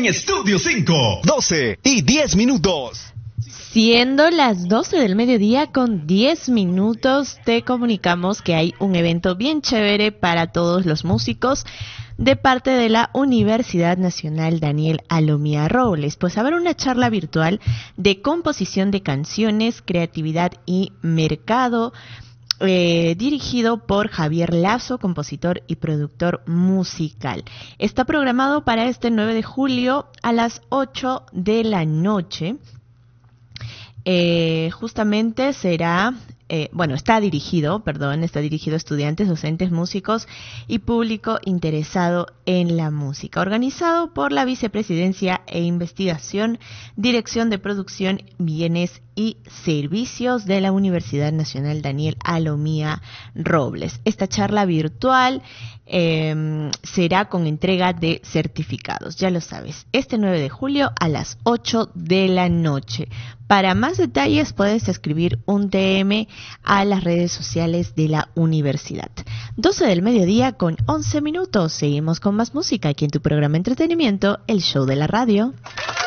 en Estudio 5. 12 y 10 minutos. Siendo las 12 del mediodía con 10 minutos, te comunicamos que hay un evento bien chévere para todos los músicos de parte de la Universidad Nacional Daniel Alomía Robles. Pues habrá una charla virtual de composición de canciones, creatividad y mercado, dirigido por Javier Lazo, compositor y productor musical. Está programado para este 9 de julio a las 8 de la noche. Justamente será, está dirigido a estudiantes, docentes, músicos y público interesado en la música. Organizado por la Vicepresidencia e Investigación, Dirección de Producción, Bienes y Servicios de la Universidad Nacional Daniel Alomía Robles. Esta charla virtual será con entrega de certificados, ya lo sabes, este 9 de julio a las 8 de la noche. Para más detalles puedes escribir un DM a las redes sociales de la universidad. 12 del mediodía con 11 minutos. Seguimos con más música aquí en tu programa Entretenimiento, el show de la radio.